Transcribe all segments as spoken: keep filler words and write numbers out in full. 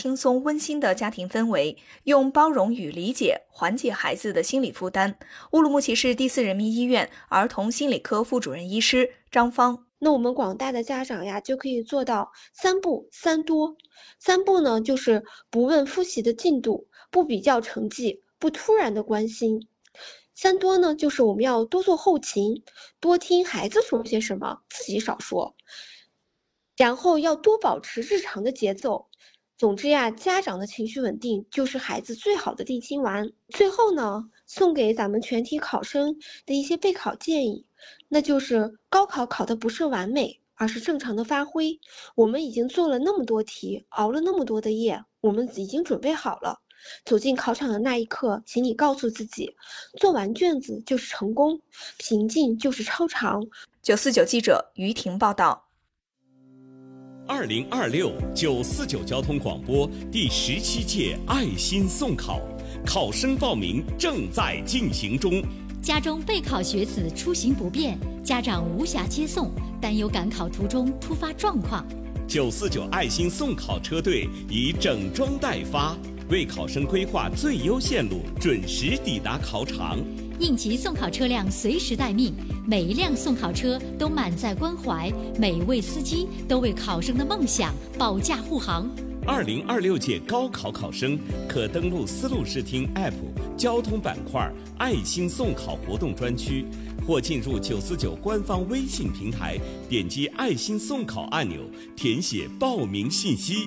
轻松温馨的家庭氛围，用包容与理解缓解孩子的心理负担。乌鲁木齐市第四人民医院儿童心理科副主任医师张芳。 那我们广大的家长呀，就可以做到三不三多。三不呢，就是不问复习的进度，不比较成绩，不突然的关心。三多呢，就是我们要多做后勤，多听孩子说些什么，自己少说。然后要多保持日常的节奏。总之呀，家长的情绪稳定就是孩子最好的定心丸。最后呢，送给咱们全体考生的一些备考建议，那就是高考考的不是完美，而是正常的发挥。我们已经做了那么多题，熬了那么多的夜，我们已经准备好了。走进考场的那一刻，请你告诉自己，做完卷子就是成功，平静就是超常。 九四九记者于婷报道。 二零二六九四九交通广播第十七届爱心送考，考生报名正在进行中。 家中备考学子出行不便，家长无暇接送，担忧赶考途中突发状况。 九四九爱心送考车队已整装待发，为考生规划最优线路，准时抵达考场。 应急送考车辆随时待命，每一辆送考车都满载关怀，每一位司机都为考生的梦想保驾护航。 二零二六届高考考生可登录思路视听 App 交通板块爱心送考活动专区，或进入九四九官方微信平台，点击爱心送考按钮，填写报名信息。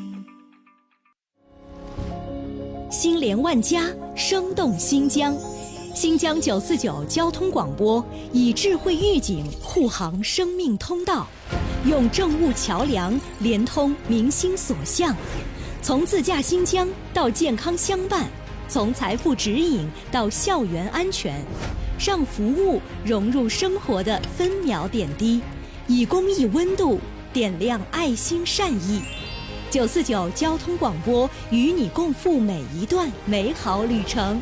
心连万家，生动新疆。新疆九四九交通广播以智慧预警护航生命通道，用政务桥梁连通民心所向，从自驾新疆到健康相伴，从财富指引到校园安全，让服务融入生活的分秒点滴，以公益温度点亮爱心善意。九四九交通广播与你共赴每一段美好旅程。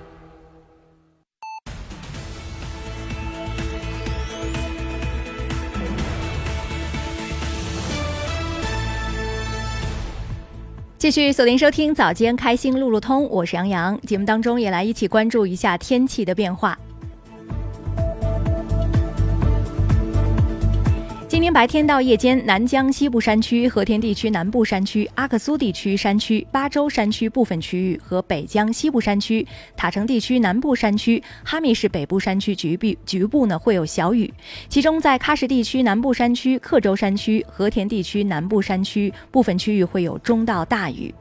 继续锁定收听早间开心路路通，我是杨洋。节目当中也来一起关注一下天气的变化。今天白天到夜间，南疆西部山区、和田地区南部山区、阿克苏地区山区、巴州山区部分区域和北疆西部山区、塔城地区南部山区、哈密市北部山区局部局部呢会有小雨，其中在喀什地区南部山区、克州山区、和田地区南部山区部分区域会有中到大雨。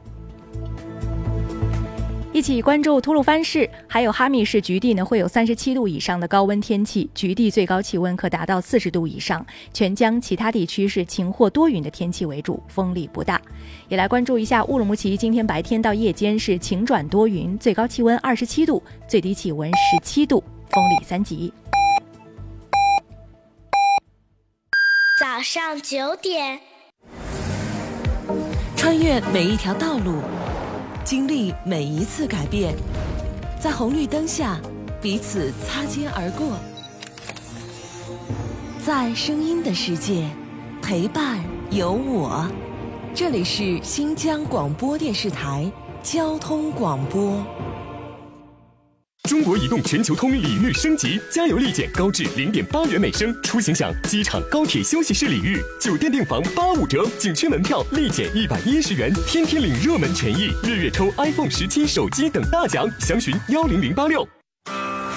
一起关注吐鲁番市还有哈密市局地呢会有三十七度以上的高温天气，局地最高气温可达到四十度以上。全疆其他地区是晴或多云的天气为主，风力不大。也来关注一下乌鲁木齐，今天白天到夜间是晴转多云，最高气温二十七度，最低气温十七度，风力三级。 早上九点， 穿越每一条道路，经历每一次改变，在红绿灯下彼此擦肩而过，在声音的世界陪伴有我。这里是新疆广播电视台交通广播。 中国移动全球通礼遇升级，加油立减高至零点八元每升，出行享机场、高铁休息室礼遇，酒店订房八五折，景区门票立减一百一十元，天天领热门权益，日月抽 iPhone 十七手机等大奖，详询幺零零八六。